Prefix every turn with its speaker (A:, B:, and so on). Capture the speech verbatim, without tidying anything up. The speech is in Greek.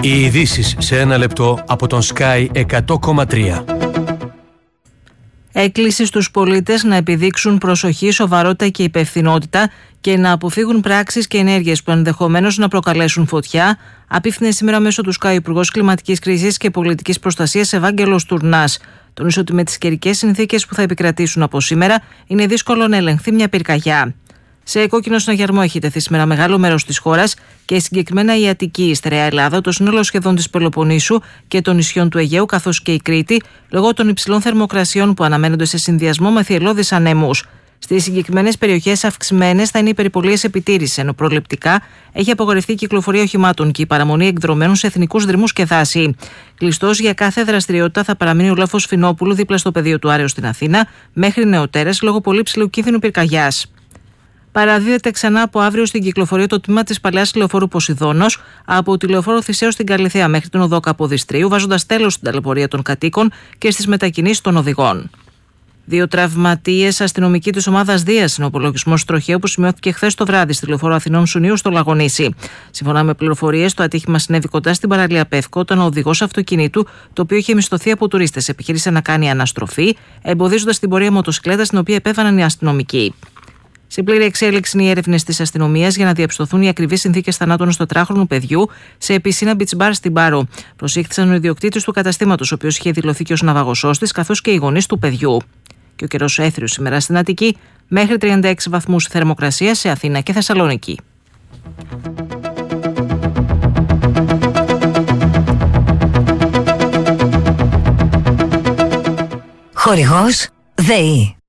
A: Οι ειδήσεις σε ένα λεπτό από τον Sky εκατό κόμμα τρία.
B: Έκκληση στους πολίτες να επιδείξουν προσοχή, σοβαρότητα και υπευθυνότητα και να αποφύγουν πράξεις και ενέργειες που ενδεχομένως να προκαλέσουν φωτιά, απίφθινε σήμερα μέσω του Sky ο Υπουργός Κλιματικής Κρίσης και Πολιτικής Προστασίας Ευάγγελος Τουρνάς. Τονίσε ότι με τις καιρικές συνθήκες που θα επικρατήσουν από σήμερα είναι δύσκολο να ελεγχθεί μια πυρκαγιά. Σε κόκκινο συναγερμό έχει τεθεί σήμερα μεγάλο μέρος της χώρας και συγκεκριμένα η Αττική, η Στερεά Ελλάδα, το σύνολο σχεδόν της Πελοποννήσου και των νησιών του Αιγαίου, καθώς και η Κρήτη, λόγω των υψηλών θερμοκρασιών που αναμένονται σε συνδυασμό με θυελλώδεις ανέμους. Στις συγκεκριμένες περιοχές αυξημένες θα είναι οι περιπολίες επιτήρησης, ενώ προληπτικά έχει απογορευτεί η κυκλοφορία οχημάτων και η παραμονή εκδρομένων σε εθνικούς δρυμούς και δάση. Κλειστός για κάθε δραστηριότητα θα παραμείνει ο λόφος Φινόπουλου δίπλα στο πεδίο του Άρεως στην Αθήνα μέχρι νεοτέρας λόγω πολύ ψηλού κίνδυνου πυρκαγιάς. Παραδίδεται ξανά από αύριο στην κυκλοφορία το τμήμα της παλαιάς λεωφόρου Ποσειδώνος από τη λεωφόρο Θησέως στην Καλιθέα μέχρι την οδό Καποδιστρίου, βάζοντας τέλος στην ταλαιπωρία των κατοίκων και στις μετακινήσεις των οδηγών. Δύο τραυματίες αστυνομικοί της ομάδας Δίας είναι ο απολογισμός τροχαίου που σημειώθηκε χθες το βράδυ στη λεωφόρο Αθηνών Σουνίου στο Λαγονήσι. Σύμφωνα με πληροφορίες, το ατύχημα συνέβη κοντά στην παραλία Πεύκο όταν ο οδηγός αυτοκινήτου, το οποίο είχε μισθωθεί από τουρίστες, επιχείρησε να κάνει αναστροφή, εμποδίζοντας την πορεία μοτοσυκλέτας στην οποία επέβαιναν οι αστυνομικοί. Σε πλήρη εξέλιξη είναι οι έρευνες της αστυνομίας για να διαπιστωθούν οι ακριβείς συνθήκες θανάτων στο τετράχρονου παιδιού σε πισίνα beach bar στην Πάρο. Προσήχθησαν ο ιδιοκτήτης του καταστήματος, ο οποίος είχε δηλωθεί και ως ναυαγοσός της, καθώς και οι γονείς του παιδιού. Και ο καιρός έθριος σήμερα στην Αττική, μέχρι τριάντα έξι βαθμούς θερμοκρασία σε Αθήνα και Θεσσαλονίκη.
C: Χορηγός ΔΕΗ.